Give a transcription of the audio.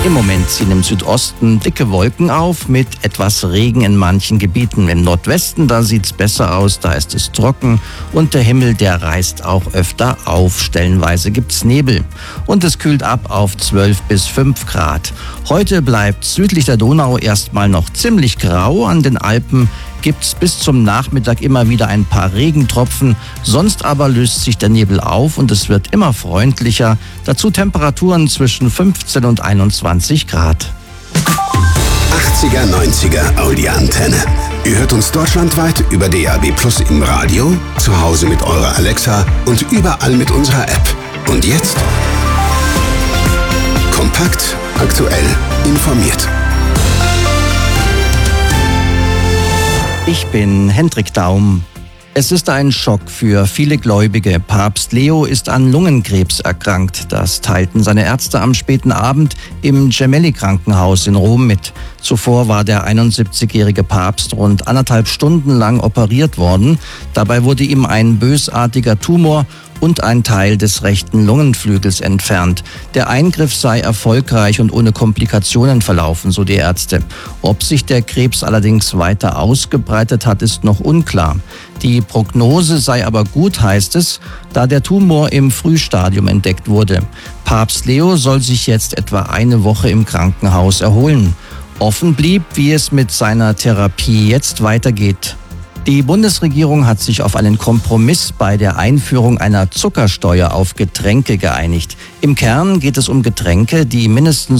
Im Moment ziehen im Südosten dicke Wolken auf mit etwas Regen in manchen Gebieten. Im Nordwesten, da sieht's besser aus, da ist es trocken und der Himmel, der reißt auch öfter auf. Stellenweise gibt's Nebel und es kühlt ab auf 12 bis 5 Grad. Heute bleibt südlich der Donau erstmal noch ziemlich grau. An den Alpen gibt's bis zum Nachmittag immer wieder ein paar Regentropfen. Sonst aber löst sich der Nebel auf und es wird immer freundlicher. Dazu Temperaturen zwischen 15 und 21 Grad. 80er, 90er Audi-Antenne. Ihr hört uns deutschlandweit über DAB+ im Radio, zu Hause mit eurer Alexa und überall mit unserer App. Und jetzt? Kompakt, aktuell, informiert. Ich bin Hendrik Daum. Es ist ein Schock für viele Gläubige. Papst Leo ist an Lungenkrebs erkrankt. Das teilten seine Ärzte am späten Abend im Gemelli-Krankenhaus in Rom mit. Zuvor war der 71-jährige Papst rund 1,5 Stunden lang operiert worden. Dabei wurde ihm ein bösartiger Tumor und ein Teil des rechten Lungenflügels entfernt. Der Eingriff sei erfolgreich und ohne Komplikationen verlaufen, so die Ärzte. Ob sich der Krebs allerdings weiter ausgebreitet hat, ist noch unklar. Die Prognose sei aber gut, heißt es, da der Tumor im Frühstadium entdeckt wurde. Papst Leo soll sich jetzt etwa eine Woche im Krankenhaus erholen. Offen blieb, wie es mit seiner Therapie jetzt weitergeht. Die Bundesregierung hat sich auf einen Kompromiss bei der Einführung einer Zuckersteuer auf Getränke geeinigt. Im Kern geht es um Getränke, die mindestens